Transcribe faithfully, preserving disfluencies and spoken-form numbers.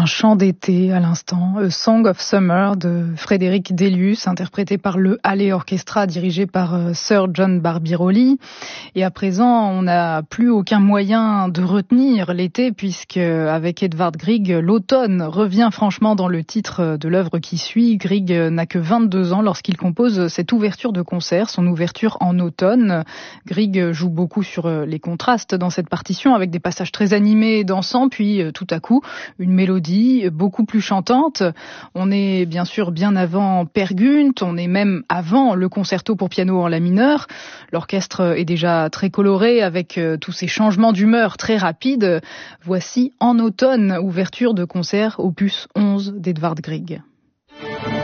un chant d'été à l'instant, A Song of Summer de Frédéric Delius, interprété par le Hallé Orchestra dirigé par Sir John Barbirolli. Et à présent, on n'a plus aucun moyen de retenir l'été puisque avec Edvard Grieg, l'automne revient franchement dans le titre de l'œuvre qui suit. Grieg n'a que vingt-deux ans lorsqu'il compose cette ouverture de concert, son ouverture en automne. Grieg joue beaucoup sur les contrastes dans cette partition avec des passages très animés et dansants, puis tout à coup une mélodie beaucoup plus chantante. On est bien sûr bien avant Per Gynt, on est même avant le concerto pour piano en la mineur. L'orchestre est déjà très coloré avec tous ces changements d'humeur très rapides. Voici En automne, ouverture de concert opus onze d'Edvard Grieg.